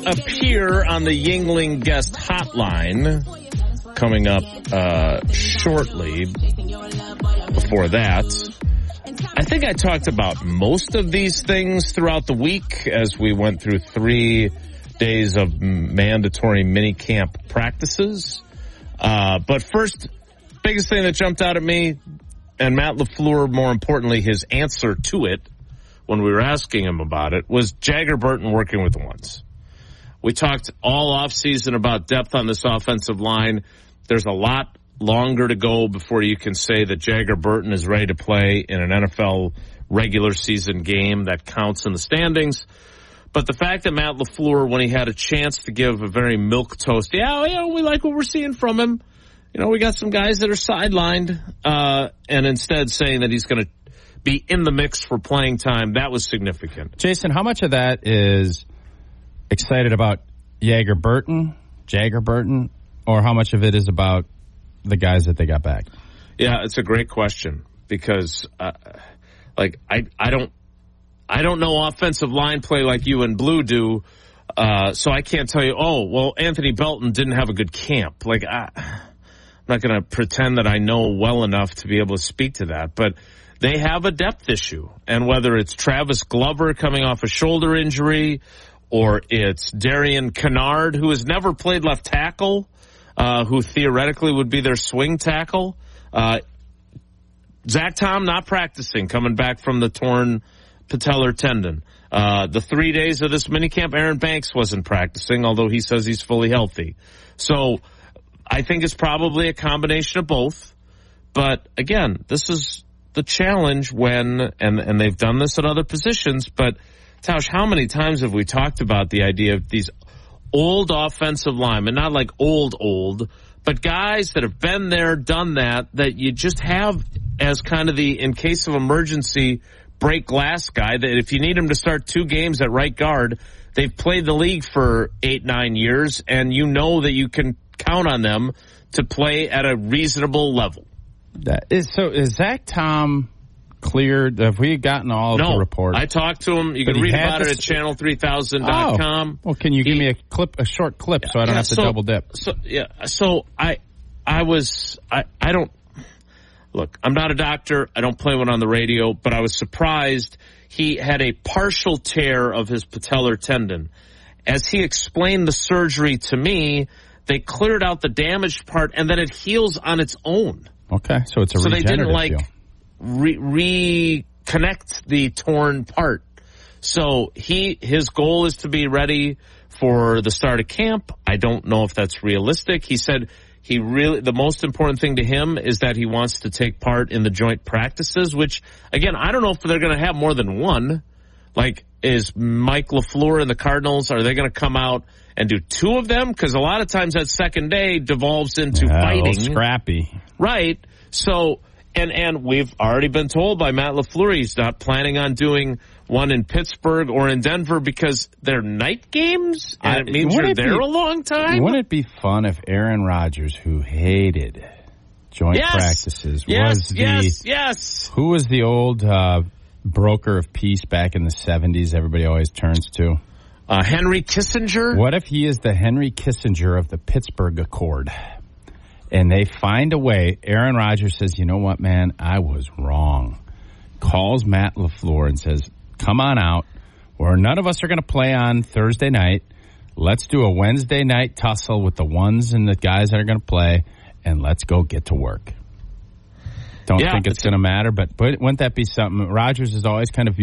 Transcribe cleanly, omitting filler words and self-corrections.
appear on the Yuengling guest hotline coming up shortly. Before that, I think I talked about most of these things throughout the week as we went through 3 days of mandatory minicamp practices. But first, biggest thing that jumped out at me, and Matt LaFleur, more importantly, his answer to it when we were asking him about it, was Jagger Burton working with the ones. We talked all offseason about depth on this offensive line. There's a lot longer to go before you can say that Jagger Burton is ready to play in an NFL regular season game that counts in the standings. But the fact that Matt LaFleur, when he had a chance to give a very milquetoast, we like what we're seeing from him. We got some guys that are sidelined, and instead saying that he's going to be in the mix for playing time, that was significant. Jason, how much of that is excited about Jagger Burton, or how much of it is about the guys that they got back? Yeah, it's a great question because, I don't know offensive line play like you and Blue do, so I can't tell you, Anthony Belton didn't have a good camp. I'm not going to pretend that I know well enough to be able to speak to that, but they have a depth issue. And whether it's Travis Glover coming off a shoulder injury or it's Darian Kennard, who has never played left tackle, who theoretically would be their swing tackle. Zach Tom not practicing, coming back from the torn patellar tendon. The 3 days of this minicamp, Aaron Banks wasn't practicing, although he says he's fully healthy. So I think it's probably a combination of both. But again, this is the challenge when, and they've done this at other positions, but Tausch, how many times have we talked about the idea of these old offensive linemen, not like old, but guys that have been there, done that you just have as kind of the, in case of emergency, break glass guy, that if you need him to start 2 games at right guard, they've played the league for 8-9 years, and you know that you can count on them to play at a reasonable level. So is Zach Tom cleared? Have we gotten all of the reports? I talked to him. You can read about it at channel3000.com. Well, can you give me a short clip so I don't have to double dip? So I don't look. I'm not a doctor. I don't play one on the radio, but I was surprised he had a partial tear of his patellar tendon. As he explained the surgery to me, they cleared out the damaged part and then it heals on its own. Okay, so it's a regenerative they didn't reconnect the torn part. So his goal is to be ready for the start of camp. I don't know if that's realistic. He said the most important thing to him is that he wants to take part in the joint practices, which again, I don't know if they're going to have more than one. Like, is Mike LaFleur and the Cardinals, are they going to come out and do 2 of them? Because a lot of times that second day devolves into fighting. Scrappy. Right. So, and we've already been told by Matt LaFleur he's not planning on doing one in Pittsburgh or in Denver because they're night games, and it means you're there a long time. Wouldn't it be fun if Aaron Rodgers, who hated joint practices, who was the old broker of peace back in the 70s everybody always turns to? Henry Kissinger? What if he is the Henry Kissinger of the Pittsburgh Accord? And they find a way. Aaron Rodgers says, you know what, man, I was wrong. Calls Matt LaFleur and says, come on out. Where none of us are going to play on Thursday night. Let's do a Wednesday night tussle with the ones and the guys that are going to play, and let's go get to work. Don't think it's going to matter, but wouldn't that be something? Rodgers is always kind of